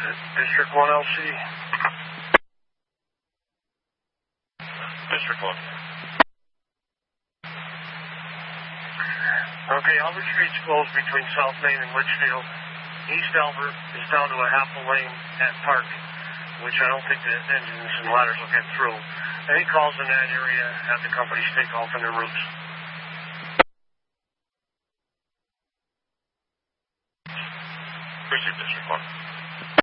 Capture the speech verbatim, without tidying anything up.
District one L C. District one. Okay, Albert Street's closed between South Main and Litchfield. East Albert is down to a half a lane at Park, which I don't think the engines and ladders will get through. Any calls in that area have the companies take off on their routes. Received, District one.